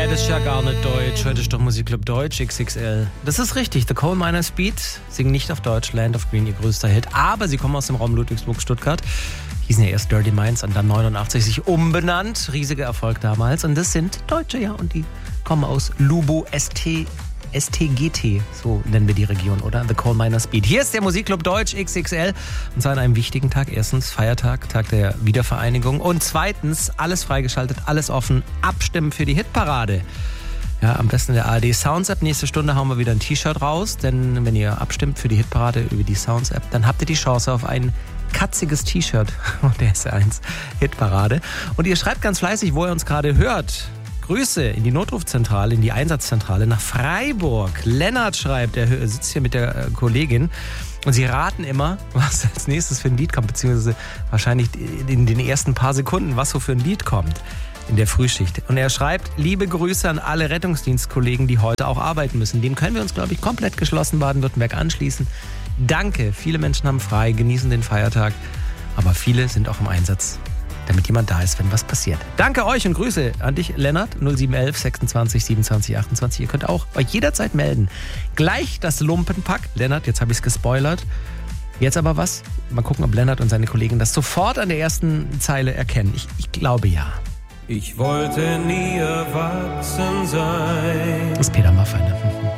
das ist ja gar nicht deutsch. Heute ist doch Musikclub Deutsch, XXL. Das ist richtig, The Coal Miners Beat singen nicht auf Deutsch, Land of Green, ihr größter Hit. Aber sie kommen aus dem Raum Ludwigsburg-Stuttgart. Hießen ja erst Dirty Minds und dann 89 sich umbenannt. Riesiger Erfolg damals. Und das sind Deutsche, ja. Und die kommen aus Lubo STGT, so nennen wir die Region, oder? The Coal Miners Beat. Hier ist der Musikclub Deutsch XXL. Und zwar an einem wichtigen Tag. Erstens Feiertag, Tag der Wiedervereinigung. Und zweitens alles freigeschaltet, alles offen. Abstimmen für die Hitparade. Ja, am besten in der ARD Sounds App. Nächste Stunde hauen wir wieder ein T-Shirt raus. Denn wenn ihr abstimmt für die Hitparade über die Sounds App, dann habt ihr die Chance auf ein katziges T-Shirt. Und der ist eins. Hitparade. Und ihr schreibt ganz fleißig, wo ihr uns gerade hört. Grüße in die Notrufzentrale, in die Einsatzzentrale nach Freiburg. Lennart schreibt, er sitzt hier mit der Kollegin und sie raten immer, was als nächstes für ein Lied kommt, beziehungsweise wahrscheinlich in den ersten paar Sekunden, was so für ein Lied kommt in der Frühschicht. Und er schreibt, liebe Grüße an alle Rettungsdienstkollegen, die heute auch arbeiten müssen. Dem können wir uns, glaube ich, komplett geschlossen Baden-Württemberg anschließen. Danke, viele Menschen haben frei, genießen den Feiertag, aber viele sind auch im Einsatz, damit jemand da ist, wenn was passiert. Danke euch und Grüße an dich, Lennart, 0711 26 27 28. Ihr könnt auch euch jederzeit melden. Gleich das Lumpenpack. Lennart, jetzt habe ich es gespoilert. Jetzt aber was? Mal gucken, ob Lennart und seine Kollegen das sofort an der ersten Zeile erkennen. Ich glaube ja. Ich wollte nie erwachsen sein. Das ist Peter Maffay, ne?